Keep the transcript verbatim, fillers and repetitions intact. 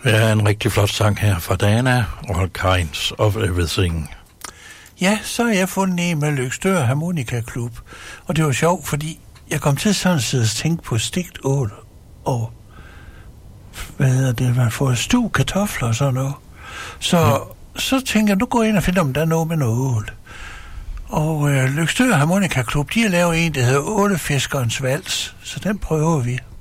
Ja, en rigtig flot sang her fra Dana, All Kinds of Everything. Ja, så har jeg fundet en med Løgstør Harmonika Klub. Og det var sjovt, fordi jeg kom til sådan at tænke på stegt ål og hvad hedder det, man får stu kartofler og sådan noget. Så, mm. så tænker jeg, nu går jeg ind og finder, om der er noget med noget ål. Og øh, Løgstør Harmonika Klub, de har lavet en, der hedder Ålefiskerens Vals, så den prøver vi.